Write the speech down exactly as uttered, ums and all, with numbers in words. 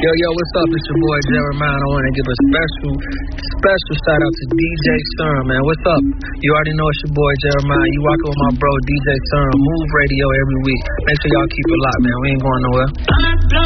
Yo, yo, what's up? It's your boy Jeremiah. I want to give a special, special shout out to D J Serum, man. What's up? You already know it's your boy Jeremiah. You rockin' with my bro D J Serum. Move Radio every week. Make sure y'all keep it locked, man. We ain't going nowhere.